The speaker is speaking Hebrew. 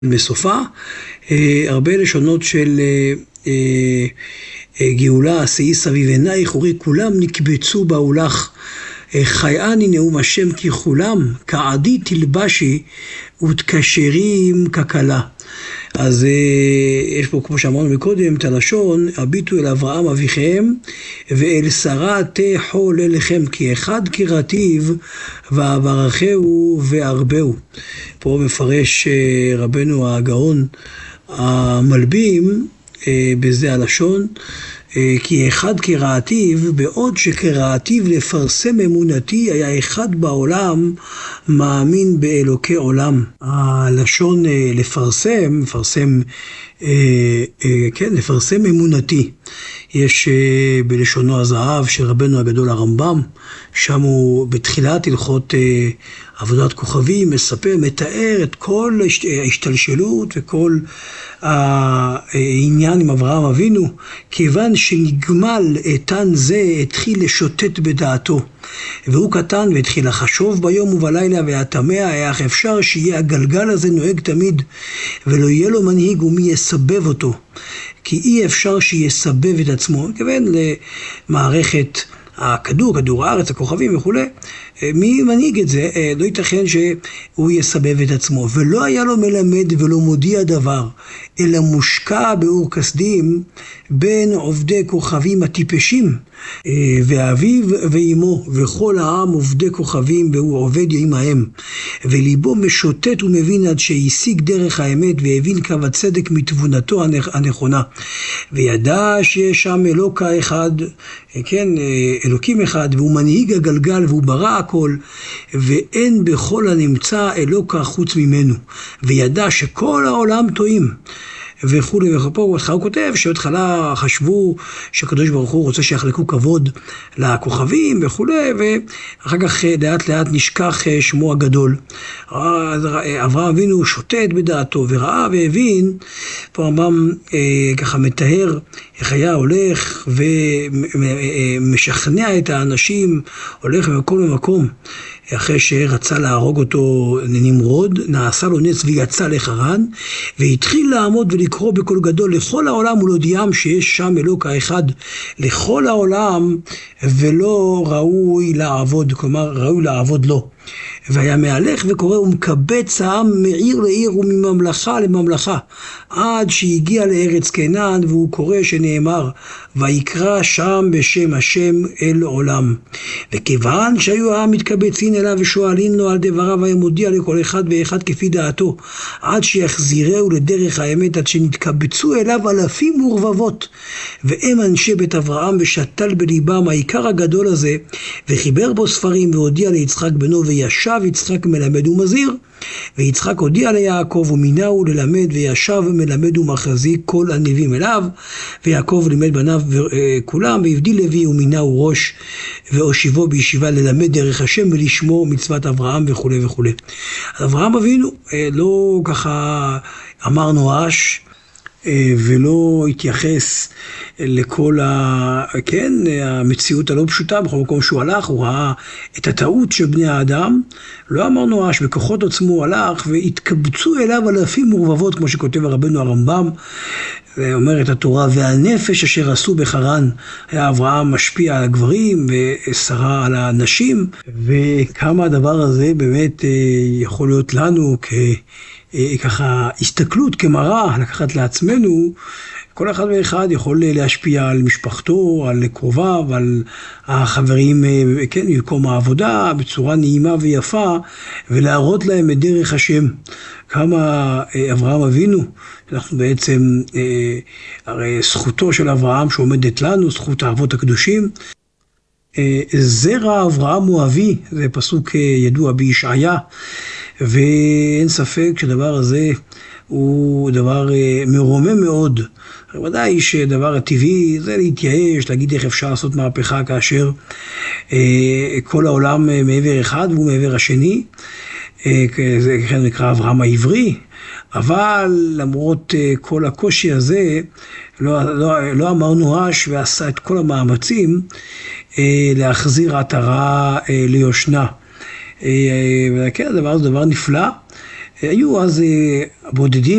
בסופה, הרבה לשונות של גאולה, שאי סביב עינייך, אורי כולם נקבצו באולך, חייאני נאום השם כי כולם, כעדי תלבשי ותקשרים ככלה. אז יש פה, כמו שאמרנו מקודם, את הלשון, הביטו אל אברהם אביכם ואל שרה תחול אליכם, כי אחד קראתיו ואברכהו והרבהו. פה מפרש רבנו הגאון המלבים בזה הלשון, כי אחד קראתיו, בעוד שקראתיו לפרסם אמונתי, היה אחד בעולם מאמין באלוקי עולם. הלשון לפרסם, לפרסם אמונתי. יש בלשונו הזהב של רבנו הגדול הרמב"ם, שם הוא בתחילת הלכות עבודת כוכבים מספר, מתאר את כל ההשתלשלות וכל העניין עם אברהם אבינו, כיוון שנגמל איתן זה התחיל לשוטט בדעתו, והוא קטן והתחיל לחשוב ביום ובלילה והתמה, איך אפשר שיהיה הגלגל הזה נוהג תמיד ולא יהיה לו מנהיג ומי יסבב אותו, כי אי אפשר שיסבב את עצמו, כיוון למערכת הכדור, כדור הארץ, הכוכבים וכו'. מי מנהיג את זה? לא ייתכן שהוא יסבב את עצמו. ולא היה לו מלמד ולא מודיע דבר, אלא מושקע באור כסדים בין עובדי כוכבים הטיפשים, ואביו ואימו, וכל העם עובדי כוכבים, והוא עובד עמהם. וליבו משוטט ומבין עד שהשיג דרך האמת, והבין קו הצדק מתבונתו הנכונה. וידע שיש שם אלוקה אחד, כן, אלוקים אחד, והוא מנהיג הגלגל והוא ברא הכל, ואין בכל הנמצא אלוקה חוץ ממנו. וידע שכל העולם טועים. וכו' ופה הוא כותב שבהתחלה חשבו שהקדוש ברוך הוא רוצה שיחלקו כבוד לכוכבים וכו', ואחר כך לאט לאט נשכח שמו הגדול. אברהם אבינו שוטט בדעתו וראה והבין, פה הרמב"ם ככה מתאר איך היה הולך ומשכנע את האנשים, הולך ממקום למקום. אחרי שרצה להרוג אותו נמרוד, נעשה לו נס ויצא לחרן, והתחיל לעמוד ולקרוא בקול גדול לכל העולם ולהודיעם שיש שם אלוקה אחד לכל העולם, ולא ראוי לעבוד, כלומר ראוי לעבוד לו. והיה מהלך וקורא ומקבץ העם מעיר לעיר ומממלכה לממלכה, עד שהגיע לארץ כנען, והוא קורא שנאמר, ויקרא שם בשם השם אל עולם. וכיוון שהיו העם מתקבצין אליו ושואלין לו על דבריו, היה מודיע לכל אחד ואחד כפי דעתו, עד שיחזירהו לדרך האמת, עד שנתקבצו אליו אלפים ורבבות. והם אנשי בית אברהם, ושתל בליבם העיקר הגדול הזה, וחיבר בו ספרים, והודיע ליצחק בנו, וישב יצחק מלמד ומזהיר. ויצחק הודיע ליעקב ומינהו ללמד, וישב מלמד ומחזיק כל הנביאים אליו. ויעקב לימד בניו כולם, והבדיל לוי ומינהו ראש, והושיבו בישיבה ללמד דרך השם ולשמור מצוות אברהם וכו' וכו'. אברהם אבינו לא ככה אמר נואש, ולא התייחס לכל המציאות הלא פשוטה. בכל מקום שהוא הלך, הוא ראה את הטעות של בני האדם, לא אמר נואש, בכוחות עצמו הלך, והתקבצו אליו אלפים ורבבות, כמו שכותב הרבנו הרמב"ם, ואומרת התורה, והנפש אשר עשו בחרן, היה אברהם משפיע על הגברים ושרה על הנשים, וכמה הדבר הזה באמת יכול להיות לנו ככה הסתכלות, כמראה, לקחת לעצמנו. כל אחד ואחד יכול להשפיע על משפחתו, על קרוביו, על החברים, כן, במקום העבודה, בצורה נעימה ויפה, ולהראות להם את דרך השם. כמה אברהם אבינו, אנחנו בעצם, הרי זכותו של אברהם שעומדת לנו, זכות האבות הקדושים, זרע אברהם הוא אבי, זה פסוק ידוע בישעיה, ואין ספק שהדבר הזה הוא דבר מרומם מאוד. ודאי שדבר הטבעי זה להתייאש, להגיד איך אפשר לעשות מהפכה כאשר כל העולם מעבר אחד והוא מעבר השני. זה נקרא אברהם העברי, אבל למרות כל הקושי הזה לא אמר נואש ועשה את כל המאמצים להחזיר עטרה ליושנה. וכן, הדבר הזה דבר נפלא, היו אז בודדים